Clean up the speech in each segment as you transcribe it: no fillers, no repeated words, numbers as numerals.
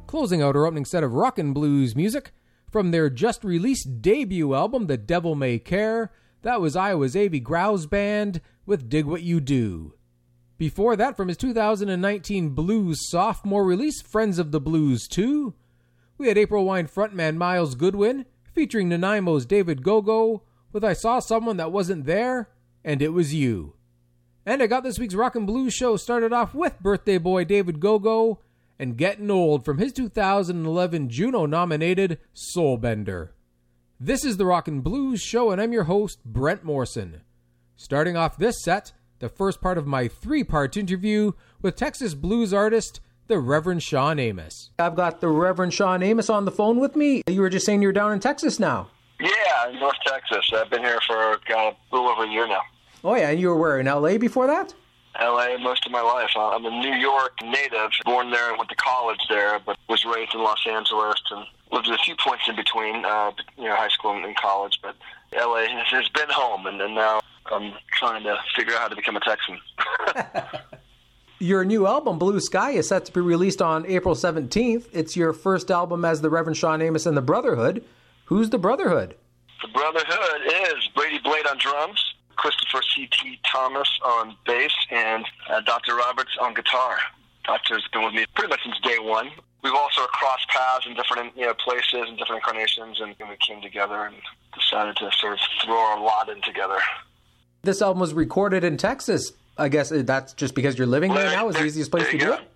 Closing out our opening set of rock and blues music from their just-released debut album, The Devil May Care, that was Iowa's A.V. Grouse Band with Dig What You Do. Before that, from his 2019 blues sophomore release, Friends of the Blues 2, we had April Wine frontman Miles Goodwin featuring Nanaimo's David Gogo with I Saw Someone That Wasn't There, and It Was You. And I got this week's Rock and Blues show started off with birthday boy David Gogo and Getting Old from his 2011 Juno-nominated Soulbender. This is the Rock and Blues Show, and I'm your host, Brent Morrison. Starting off this set, the first part of my three-part interview with Texas blues artist, the Reverend Sean Amos. I've got the Reverend Sean Amos on the phone with me. You were just saying you're down in Texas now. Yeah, in North Texas. I've been here for a little over a year now. Oh yeah, and you were where, in L.A. before that? L.A. most of my life. I'm a New York native, born there and went to college there, but was raised in Los Angeles and lived at a few points in between, high school and college. But L.A. has been home, and now I'm trying to figure out how to become a Texan. Your new album, Blue Sky, is set to be released on April 17th. It's your first album as the Reverend Sean Amos and the Brotherhood. Who's the Brotherhood? The Brotherhood is Brady Blade on drums, Christopher C.T. Thomas on bass, and Dr. Roberts on guitar. Doctor's been with me pretty much since day one. We've also crossed paths in different places and different incarnations, and we came together and decided to sort of throw our lot in together. This album was recorded in Texas. I guess that's just because you're living there now is the easiest place to do it?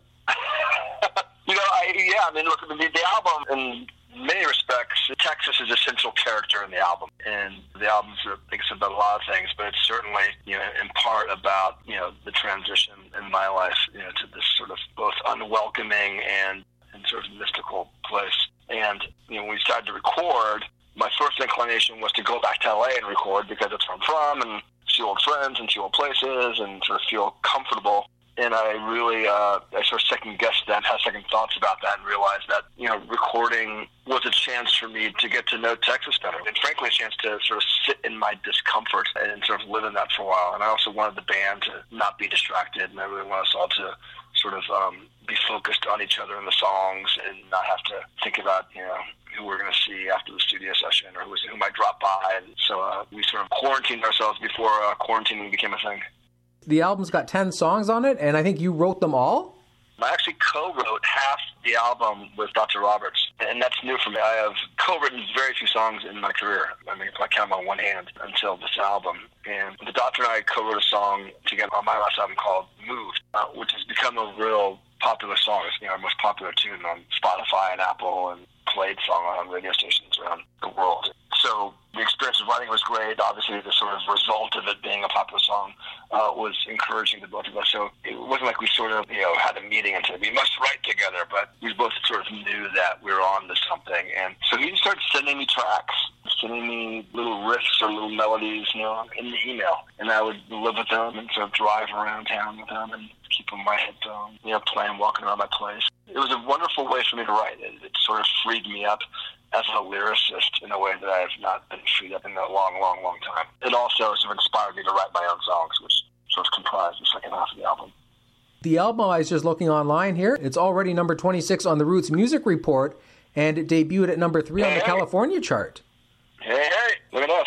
Look, the album, in many respects, Texas is a central character in the album. And the album's, I think, it's about a lot of things, but it's certainly, in part about, the transition in my life, to this sort of both unwelcoming and sort of mystical place. And, when we started to record, my first inclination was to go back to LA and record because it's where I'm from and see old friends and see old places and sort of feel comfortable. And I really, I sort of second-guessed that, had second thoughts about that, and realized that, recording was a chance for me to get to know Texas better. And frankly, a chance to sort of sit in my discomfort and sort of live in that for a while. And I also wanted the band to not be distracted, and I really want us all to sort of be focused on each other in the songs and not have to think about, who we're going to see after the studio session or who might drop by. And so we sort of quarantined ourselves before quarantining became a thing. The album's got 10 songs on it, and I think you wrote them all? I actually co-wrote half the album with Dr. Roberts, and that's new for me. I have co-written very few songs in my career. I mean, if I count them on one hand until this album. And the Doctor and I co-wrote a song together on my last album called Moved, which has become a real popular song. It's our most popular tune on Spotify and Apple and played song on radio stations around the world. So the experience of writing was great. Obviously, the sort of result of it being a popular song was encouraging to both of us. So it wasn't like we sort of, had a meeting and said, we must write together, but we both sort of knew that we were on to something. And so he started sending me tracks, sending me little riffs or little melodies, in the email. And I would live with them and sort of drive around town with them and keep them in my headphones, playing, walking around my place. It was a wonderful way for me to write. It sort of freed me up as a lyricist in a way that I have not been freed up in a long, long, long time. It also sort of inspired me to write my own songs, which sort of comprise the second half of the album. The album, I was just looking online here, it's already number 26 on the Roots Music Report, and it debuted at number 3 on the California chart. Hey, look at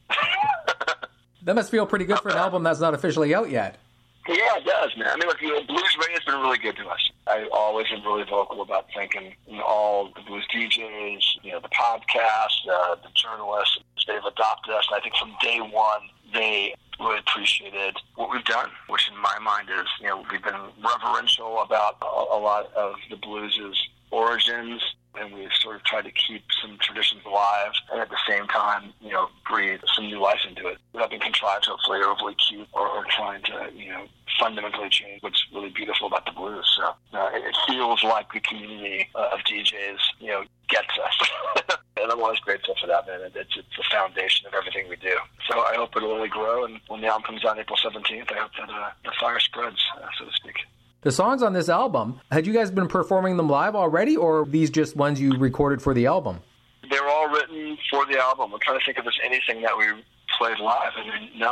us. That must feel pretty good for an album that's not officially out yet. Yeah, it does, man. I mean, look, blues radio's been really good to us. I always am really vocal about thanking all the blues DJs, the podcasts, the journalists. They've adopted us, and I think from day one, they really appreciated what we've done, which in my mind is, we've been reverential about a lot of the blues' origins, and we've sort of tried to keep some traditions alive, and at the same time, breathe some new life into it, without being contrived, hopefully, or overly cute, or trying to, fundamentally change what's really beautiful about the blues. So it feels like the community of DJs, gets us. And I'm always grateful for that, man. It's the foundation of everything we do. So I hope it'll only grow, and when the album comes out April 17th, I hope that the fire spreads, so to speak. The songs on this album, had you guys been performing them live already, or are these just ones you recorded for the album? They were all written for the album. I'm trying to think if there's anything that we played live. I mean, no.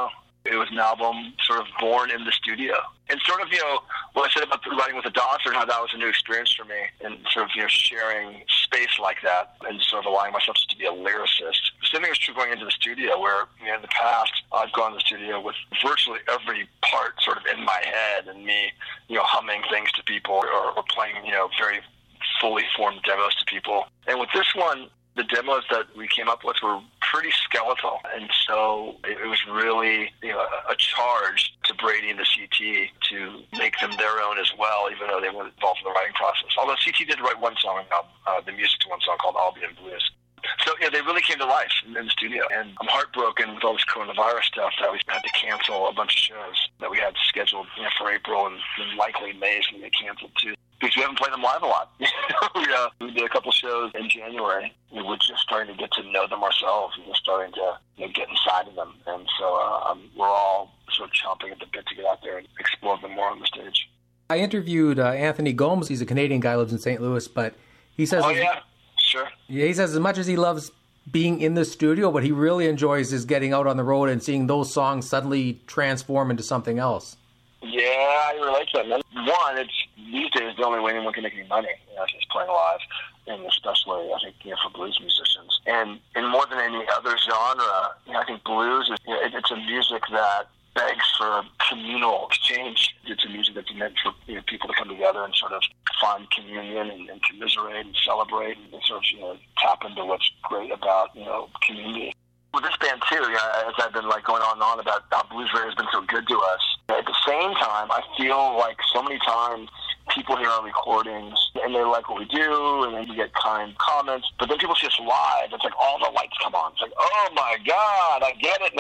It was an album sort of born in the studio. And sort of, what I said about writing with the Dots, and how that was a new experience for me, and sort of, sharing space like that, and sort of allowing myself to be a lyricist. The same thing was true going into the studio, where, in the past, I've gone to the studio with virtually every part sort of in my head, and me, humming things to people, or playing, very fully formed demos to people. And with this one, the demos that we came up with were pretty skeletal, and so it was really a charge to Brady and the CT to make them their own as well, even though they weren't involved in the writing process. Although CT did write one song, the music to one song called Albion Blues. So they really came to life in the studio, and I'm heartbroken with all this coronavirus stuff that we had to cancel a bunch of shows that we had scheduled for April, and likely May is going to get canceled too, because we haven't played them live a lot. We did a couple shows in January. We were just starting to get to know them ourselves, and just starting to get inside of them, and so we're all sort of chomping at the bit to get out there and explore them more on the stage. I interviewed Anthony Gomes. He's a Canadian guy who lives in St. Louis, but he says... Oh, yeah. Sure. Yeah, he says as much as he loves being in the studio, what he really enjoys is getting out on the road and seeing those songs suddenly transform into something else. Yeah, I relate to that, man. One, it's these days the only way anyone can make any money is playing live, and especially, I think, for blues musicians. And more than any other genre, I think blues is it's a music that begs for communal exchange. It's a music that's meant for people to come together and sort of find communion and commiserate and celebrate and sort of tap into what's great about community. With this band too, as I've been going on and on about how Blues Radio has been so good to us, at the same time, I feel like so many times people hear our recordings and they like what we do, and then we get kind comments, but then people see us live, it's like all the lights come on. It's like, oh my God, I get it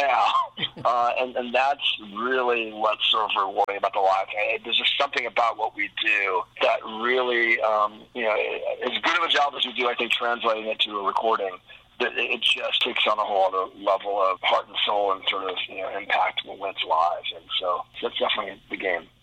now. And that's really what's sort of rewarding about the live. There's just something about what we do that really, as good of a job as we do, I think, translating it to a recording, that it just takes on a whole other level of heart and soul and sort of impact when it's live. And so that's definitely the game.